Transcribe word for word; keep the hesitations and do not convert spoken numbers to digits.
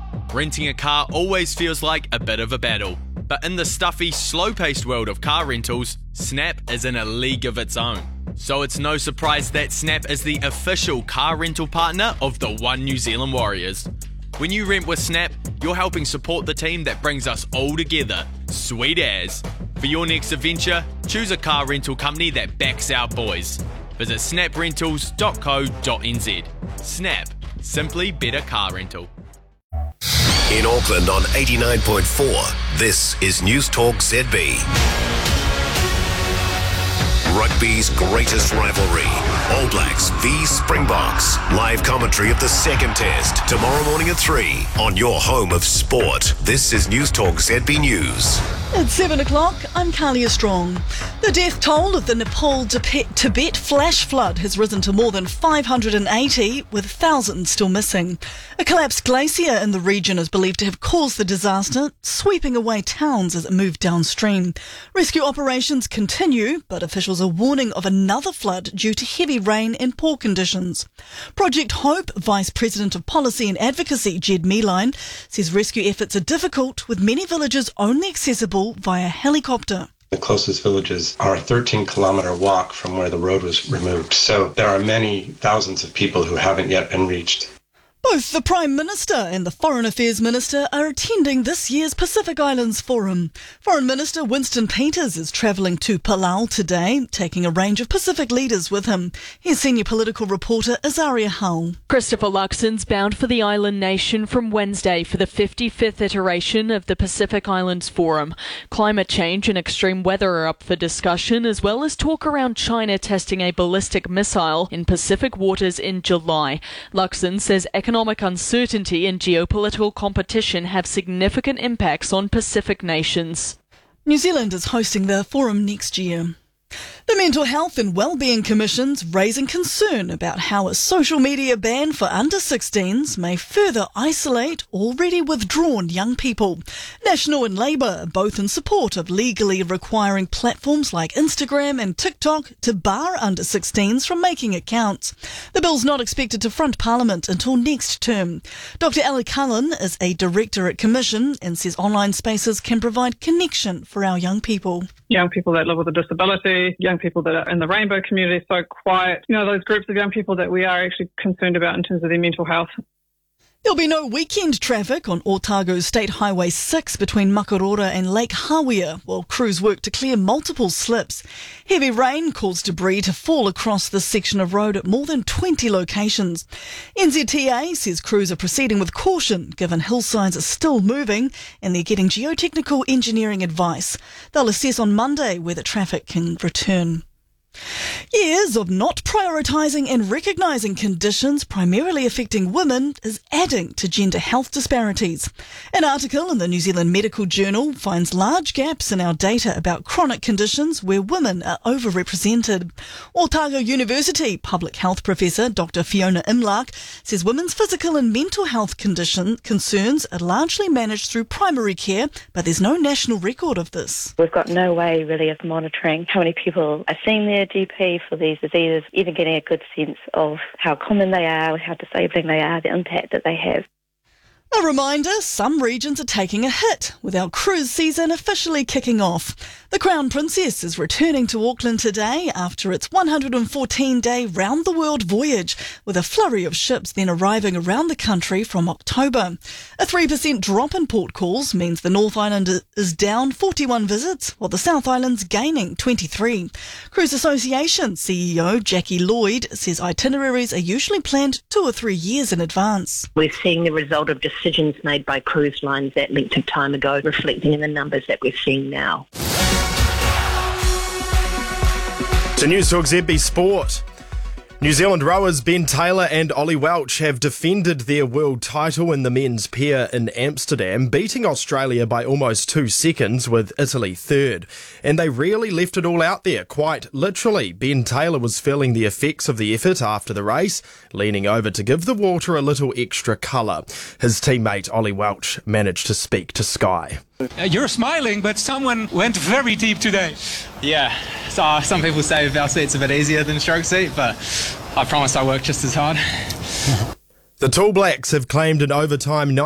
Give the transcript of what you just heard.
Renting a car always feels like a bit of a battle, but in the stuffy, slow-paced world of car rentals, Snap is in a league of its own. So it's no surprise that Snap is the official car rental partner of the One New Zealand Warriors. When you rent with Snap, you're helping support the team that brings us all together. Sweet as. For your next adventure, choose a car rental company that backs our boys. Visit snap rentals dot co dot n z. Snap. Simply better car rental. In Auckland on eighty-nine point four, this is News Talk Z B. Rugby's greatest rivalry, All Blacks v Springboks. Live commentary of the second test, tomorrow morning at three, on your home of sport. This is News Talk Z B News. At seven o'clock, I'm Kalia Strong. The death toll of the Nepal-Tibet flash flood has risen to more than five hundred eighty, with thousands still missing. A collapsed glacier in the region is believed to have caused the disaster, sweeping away towns as it moved downstream. Rescue operations continue, but officials are warning of another flood due to heavy rain and poor conditions. Project Hope Vice President of Policy and Advocacy, Jed Meeline, says rescue efforts are difficult, with many villages only accessible via helicopter. The closest villages are a thirteen kilometre walk from where the road was removed, so there are many thousands of people who haven't yet been reached. Both the Prime Minister and the Foreign Affairs Minister are attending this year's Pacific Islands Forum. Foreign Minister Winston Peters is travelling to Palau today, taking a range of Pacific leaders with him. Here's senior political reporter Azaria Hull. Christopher Luxon's bound for the island nation from Wednesday for the fifty-fifth iteration of the Pacific Islands Forum. Climate change and extreme weather are up for discussion, as well as talk around China testing a ballistic missile in Pacific waters in July. Luxon says economic Economic uncertainty and geopolitical competition have significant impacts on Pacific nations. New Zealand is hosting the forum next year. The Mental Health and Wellbeing Commission's raising concern about how a social media ban for under sixteens may further isolate already withdrawn young people. National and Labour are both in support of legally requiring platforms like Instagram and TikTok to bar under sixteens from making accounts. The bill's not expected to front Parliament until next term. Doctor Ali Cullen is a director at Commission and says online spaces can provide connection for our young people. Young people that live with a disability, young people that are in the rainbow community, so quite, you know, those groups of young people that we are actually concerned about in terms of their mental health. There'll be no weekend traffic on Otago State Highway six between Makarora and Lake Hawea while crews work to clear multiple slips. Heavy rain caused debris to fall across this section of road at more than twenty locations. N Z T A says crews are proceeding with caution given hillsides are still moving and they're getting geotechnical engineering advice. They'll assess on Monday whether traffic can return. Years of not prioritising and recognising conditions primarily affecting women is adding to gender health disparities. An article in the New Zealand Medical Journal finds large gaps in our data about chronic conditions where women are overrepresented. Otago University public health professor Doctor Fiona Imlach says women's physical and mental health condition concerns are largely managed through primary care, but there's no national record of this. We've got no way really of monitoring how many people are seeing their G P for these diseases, even getting a good sense of how common they are, how disabling they are, the impact that they have. A reminder, some regions are taking a hit, with our cruise season officially kicking off. The Crown Princess is returning to Auckland today after its one hundred fourteen day round-the-world voyage, with a flurry of ships then arriving around the country from October. A three percent drop in port calls means the North Island is down forty-one visits, while the South Island's gaining twenty-three. Cruise Association C E O Jackie Lloyd says itineraries are usually planned two or three years in advance. We're seeing the result of decisions made by cruise lines that length of time ago, reflecting in the numbers that we're seeing now. To News Talk Z B Sport. New Zealand rowers Ben Taylor and Ollie Welch have defended their world title in the men's pair in Amsterdam, beating Australia by almost two seconds with Italy third. And they really left it all out there, quite literally. Ben Taylor was feeling the effects of the effort after the race, leaning over to give the water a little extra colour. His teammate Ollie Welch managed to speak to Sky. Uh, you're smiling, but someone went very deep today. Yeah, so uh, some people say bow seat's a bit easier than stroke seat, but I promise I work just as hard. The Tall Blacks have claimed an overtime